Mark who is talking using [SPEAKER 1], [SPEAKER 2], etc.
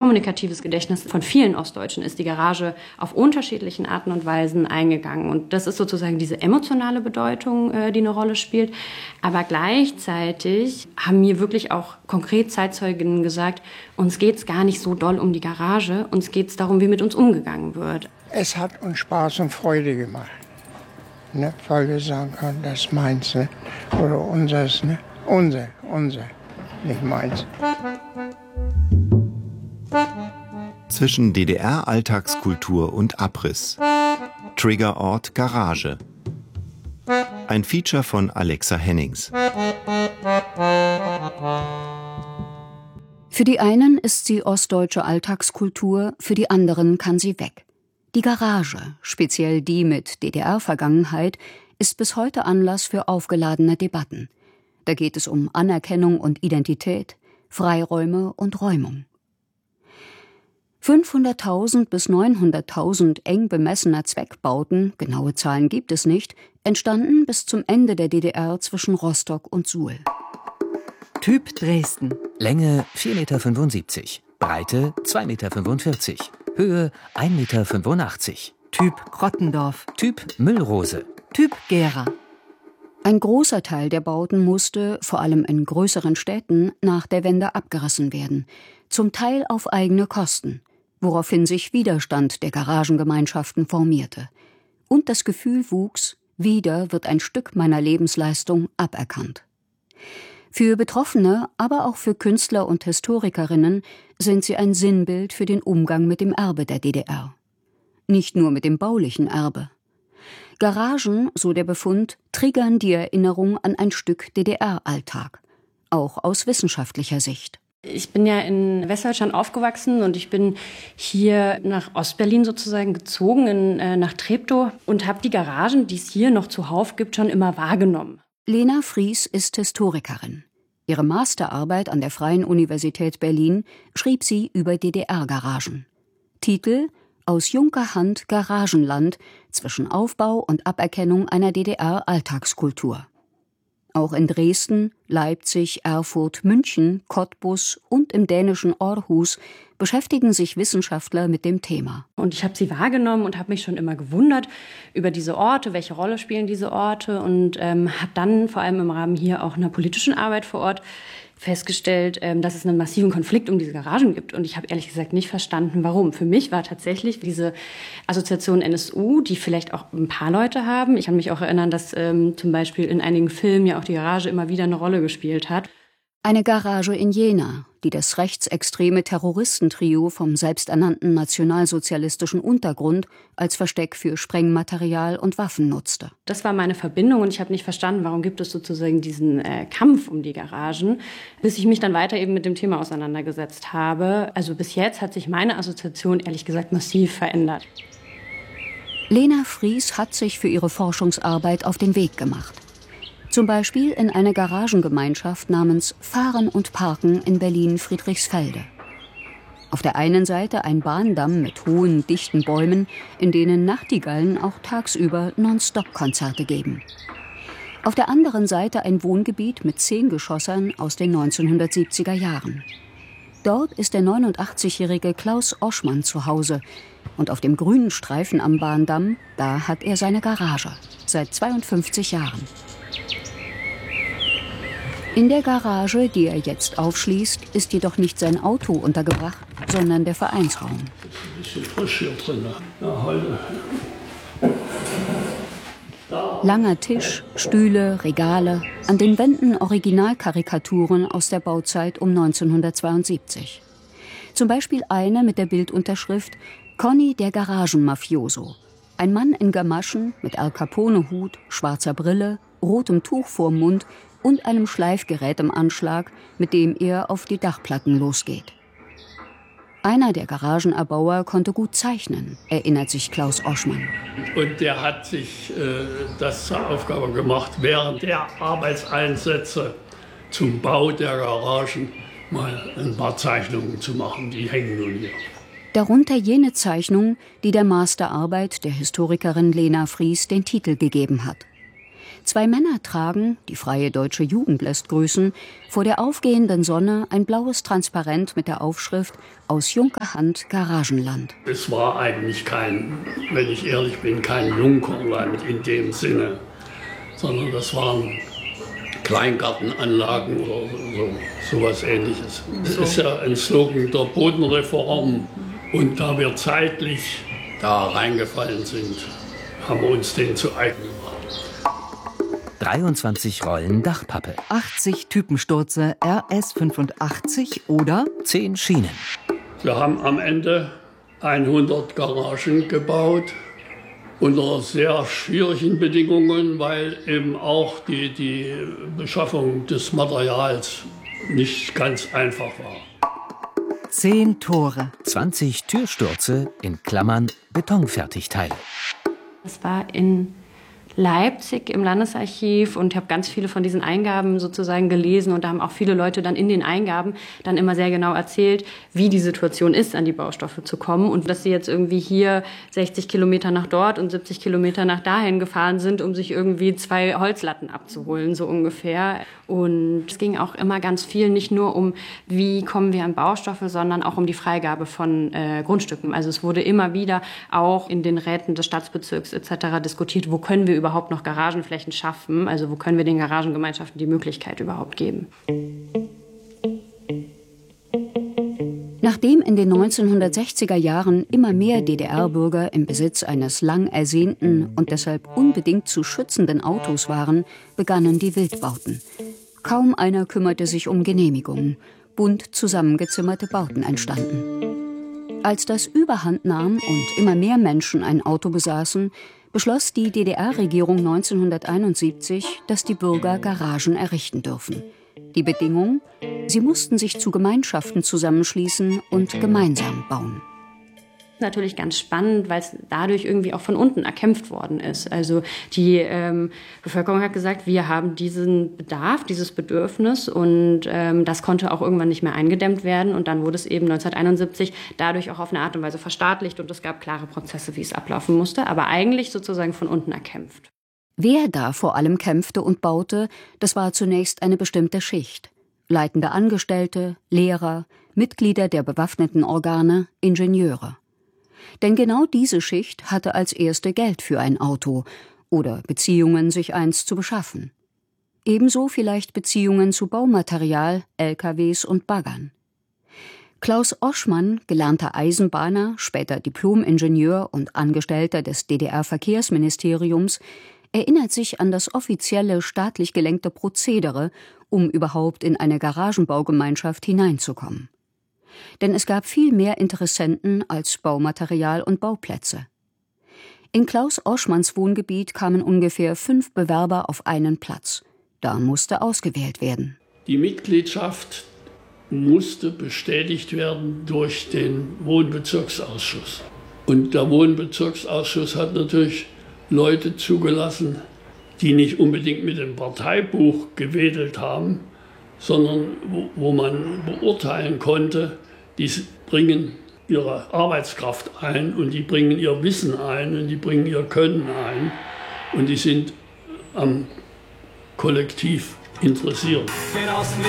[SPEAKER 1] kommunikatives Gedächtnis von vielen Ostdeutschen ist die Garage auf unterschiedlichen Arten und Weisen eingegangen. Und das ist sozusagen diese emotionale Bedeutung, die eine Rolle spielt. Aber gleichzeitig haben mir wirklich auch konkret Zeitzeuginnen gesagt, uns geht es gar nicht so doll um die Garage, uns geht es darum, wie mit uns umgegangen wird.
[SPEAKER 2] Es hat uns Spaß und Freude gemacht. Ne? Weil wir sagen können, das ist meins, ne? Oder unseres, ne? Unser, nicht meins.
[SPEAKER 3] Zwischen DDR-Alltagskultur und Abriss. Triggerort Garage. Ein Feature von Alexa Hennings.
[SPEAKER 4] Für die einen ist sie ostdeutsche Alltagskultur, für die anderen kann sie weg. Die Garage, speziell die mit DDR-Vergangenheit, ist bis heute Anlass für aufgeladene Debatten. Da geht es um Anerkennung und Identität, Freiräume und Räumung. 500.000 bis 900.000 eng bemessener Zweckbauten, genaue Zahlen gibt es nicht, entstanden bis zum Ende der DDR zwischen Rostock und Suhl.
[SPEAKER 5] Typ Dresden. Länge 4,75 Meter, Breite 2,45 Meter, Höhe 1,85 Meter. Typ Krottendorf. Typ Müllrose. Typ Gera.
[SPEAKER 4] Ein großer Teil der Bauten musste, vor allem in größeren Städten, nach der Wende abgerissen werden. Zum Teil auf eigene Kosten, woraufhin sich Widerstand der Garagengemeinschaften formierte. Und das Gefühl wuchs, wieder wird ein Stück meiner Lebensleistung aberkannt. Für Betroffene, aber auch für Künstler und Historikerinnen sind sie ein Sinnbild für den Umgang mit dem Erbe der DDR. Nicht nur mit dem baulichen Erbe. Garagen, so der Befund, triggern die Erinnerung an ein Stück DDR-Alltag, auch aus wissenschaftlicher Sicht.
[SPEAKER 1] Ich bin ja in Westdeutschland aufgewachsen und ich bin hier nach Ostberlin sozusagen gezogen, nach Treptow, und habe die Garagen, die es hier noch zuhauf gibt, schon immer wahrgenommen.
[SPEAKER 4] Lena Fries ist Historikerin. Ihre Masterarbeit an der Freien Universität Berlin schrieb sie über DDR-Garagen. Titel: Aus Junker Hand Garagenland zwischen Aufbau und Aberkennung einer DDR-Alltagskultur. Auch in Dresden, Leipzig, Erfurt, München, Cottbus und im dänischen Aarhus beschäftigen sich Wissenschaftler mit dem Thema.
[SPEAKER 1] Und ich habe sie wahrgenommen und habe mich schon immer gewundert über diese Orte, welche Rolle spielen diese Orte, und habe dann vor allem im Rahmen hier auch einer politischen Arbeit vor Ort festgestellt, dass es einen massiven Konflikt um diese Garagen gibt. Und ich habe ehrlich gesagt nicht verstanden, warum. Für mich war tatsächlich diese Assoziation NSU, die vielleicht auch ein paar Leute haben. Ich kann mich auch erinnern, dass zum Beispiel in einigen Filmen ja auch die Garage immer wieder eine Rolle gespielt hat.
[SPEAKER 4] Eine Garage in Jena, die das rechtsextreme Terroristentrio vom selbsternannten nationalsozialistischen Untergrund als Versteck für Sprengmaterial und Waffen nutzte.
[SPEAKER 1] Das war meine Verbindung, und ich habe nicht verstanden, warum gibt es sozusagen diesen Kampf um die Garagen, bis ich mich dann weiter eben mit dem Thema auseinandergesetzt habe. Also bis jetzt hat sich meine Assoziation ehrlich gesagt massiv verändert.
[SPEAKER 4] Lena Fries hat sich für ihre Forschungsarbeit auf den Weg gemacht. Zum Beispiel in eine Garagengemeinschaft namens Fahren und Parken in Berlin-Friedrichsfelde. Auf der einen Seite ein Bahndamm mit hohen, dichten Bäumen, in denen Nachtigallen auch tagsüber Non-Stop-Konzerte geben. Auf der anderen Seite ein Wohngebiet mit 10 Geschossern aus den 1970er Jahren. Dort ist der 89-jährige Klaus Oschmann zu Hause. Und auf dem grünen Streifen am Bahndamm, da hat er seine Garage. Seit 52 Jahren. In der Garage, die er jetzt aufschließt, ist jedoch nicht sein Auto untergebracht, sondern der Vereinsraum.
[SPEAKER 6] Ein bisschen frisch hier drin. Ja, heute.
[SPEAKER 4] Langer Tisch, Stühle, Regale, an den Wänden Originalkarikaturen aus der Bauzeit um 1972. Zum Beispiel eine mit der Bildunterschrift »Conny der Garagenmafioso«. Ein Mann in Gamaschen mit Al Capone-Hut, schwarzer Brille, rotem Tuch vorm Mund und einem Schleifgerät im Anschlag, mit dem er auf die Dachplatten losgeht. Einer der Garagenerbauer konnte gut zeichnen, erinnert sich Klaus Oschmann.
[SPEAKER 6] Und der hat sich das zur Aufgabe gemacht, während der Arbeitseinsätze zum Bau der Garagen mal ein paar Zeichnungen zu machen. Die hängen nun hier.
[SPEAKER 4] Darunter jene Zeichnung, die der Masterarbeit der Historikerin Lena Fries den Titel gegeben hat. 2 Männer tragen, die Freie Deutsche Jugend lässt grüßen, vor der aufgehenden Sonne ein blaues Transparent mit der Aufschrift »Aus Junkerhand Garagenland«.
[SPEAKER 6] Es war eigentlich wenn ich ehrlich bin, kein Junkerland in dem Sinne, sondern das waren Kleingartenanlagen oder sowas Ähnliches. Es ist ja ein Slogan der Bodenreform, und da wir zeitlich da reingefallen sind, haben wir uns den zu eigen gemacht.
[SPEAKER 5] 23 Rollen Dachpappe,
[SPEAKER 7] 80 Typensturze RS 85 oder
[SPEAKER 5] 10 Schienen.
[SPEAKER 6] Wir haben am Ende 100 Garagen gebaut, unter sehr schwierigen Bedingungen, weil eben auch die Beschaffung des Materials nicht ganz einfach war.
[SPEAKER 7] 10 Tore,
[SPEAKER 5] 20 Türstürze, in Klammern Betonfertigteile.
[SPEAKER 1] Das war in Leipzig im Landesarchiv und ich habe ganz viele von diesen Eingaben sozusagen gelesen und da haben auch viele Leute dann in den Eingaben dann immer sehr genau erzählt, wie die Situation ist, an die Baustoffe zu kommen und dass sie jetzt irgendwie hier 60 Kilometer nach dort und 70 Kilometer nach dahin gefahren sind, um sich irgendwie 2 Holzlatten abzuholen, so ungefähr. Und es ging auch immer ganz viel nicht nur um, wie kommen wir an Baustoffe, sondern auch um die Freigabe von Grundstücken. Also es wurde immer wieder auch in den Räten des Stadtbezirks etc. diskutiert, wo können wir überhaupt noch Garagenflächen schaffen, also wo können wir den Garagengemeinschaften die Möglichkeit überhaupt geben.
[SPEAKER 4] Nachdem in den 1960er Jahren immer mehr DDR-Bürger im Besitz eines lang ersehnten und deshalb unbedingt zu schützenden Autos waren, begannen die Wildbauten. Kaum einer kümmerte sich um Genehmigungen. Bunt zusammengezimmerte Bauten entstanden. Als das Überhand nahm und immer mehr Menschen ein Auto besaßen, beschloss die DDR-Regierung 1971, dass die Bürger Garagen errichten dürfen. Die Bedingung: sie mussten sich zu Gemeinschaften zusammenschließen und gemeinsam bauen.
[SPEAKER 1] Natürlich ganz spannend, weil es dadurch irgendwie auch von unten erkämpft worden ist. Also die Bevölkerung hat gesagt, wir haben diesen Bedarf, dieses Bedürfnis und das konnte auch irgendwann nicht mehr eingedämmt werden. Und dann wurde es eben 1971 dadurch auch auf eine Art und Weise verstaatlicht und es gab klare Prozesse, wie es ablaufen musste, aber eigentlich sozusagen von unten erkämpft.
[SPEAKER 4] Wer da vor allem kämpfte und baute, das war zunächst eine bestimmte Schicht. Leitende Angestellte, Lehrer, Mitglieder der bewaffneten Organe, Ingenieure. Denn genau diese Schicht hatte als erste Geld für ein Auto oder Beziehungen, sich eins zu beschaffen. Ebenso vielleicht Beziehungen zu Baumaterial, LKWs und Baggern. Klaus Oschmann, gelernter Eisenbahner, später Diplom-Ingenieur und Angestellter des DDR-Verkehrsministeriums, erinnert sich an das offizielle staatlich gelenkte Prozedere, um überhaupt in eine Garagenbaugemeinschaft hineinzukommen. Denn es gab viel mehr Interessenten als Baumaterial und Bauplätze. In Klaus Oschmanns Wohngebiet kamen ungefähr 5 Bewerber auf einen Platz. Da musste ausgewählt werden.
[SPEAKER 6] Die Mitgliedschaft musste bestätigt werden durch den Wohnbezirksausschuss. Und der Wohnbezirksausschuss hat natürlich Leute zugelassen, die nicht unbedingt mit dem Parteibuch gewedelt haben, sondern wo man beurteilen konnte, die bringen ihre Arbeitskraft ein und die bringen ihr Wissen ein und die bringen ihr Können ein und die sind am Kollektiv interessiert.